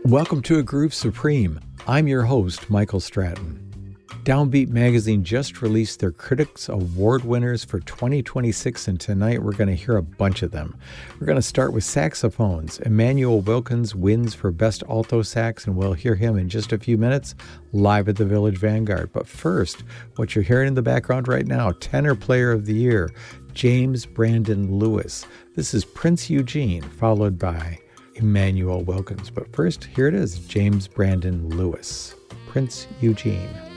Welcome to A Groove Supreme. I'm your host, Michael Stratton. Downbeat Magazine just released their Critics Award winners for 2026, and tonight we're going to hear a bunch of them. We're going to start with saxophones. Emmanuel Wilkins wins for Best Alto Sax, and we'll hear him in just a few minutes live at the Village Vanguard. But first, what you're hearing in the background right now, Tenor Player of the Year, James Brandon Lewis. This is Prince Eugene, followed by Emmanuel Wilkins. But first, here it is, James Brandon Lewis, Prince Eugene.